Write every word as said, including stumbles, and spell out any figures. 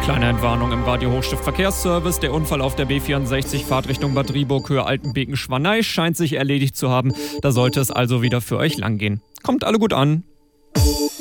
Kleine Entwarnung im Radio Hochstift Verkehrsservice. Der Unfall auf der B vierundsechzig Fahrtrichtung Bad Driburg, Höhe Altenbeken-Schwanei scheint sich erledigt zu haben. Da sollte es also wieder für euch lang gehen. Kommt alle gut an.